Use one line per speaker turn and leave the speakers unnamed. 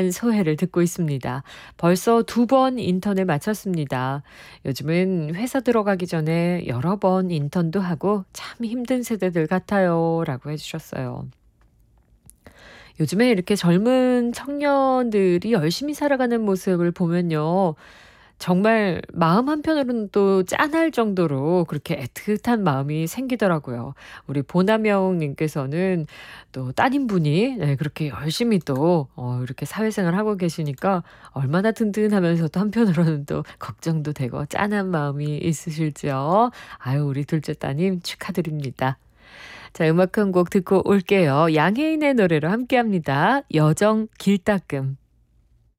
대한 소회를 듣고 있습니다. 벌써 2번 인턴을 마쳤습니다. 요즘은 회사 들어가기 전에 여러 번 인턴도 하고 참 힘든 세대들 같아요. 라고 해주셨어요. 요즘에 이렇게 젊은 청년들이 열심히 살아가는 모습을 보면요. 정말 마음 한편으로는 또 짠할 정도로 그렇게 애틋한 마음이 생기더라고요. 우리 보나명 님께서는 또 따님분이 네 그렇게 열심히 또 이렇게 사회생활 하고 계시니까 얼마나 든든하면서도 한편으로는 또 걱정도 되고 짠한 마음이 있으실지요. 아유 우리 둘째 따님 축하드립니다. 자 음악 한 곡 듣고 올게요. 양혜인의 노래로 함께합니다. 여정 길따끔.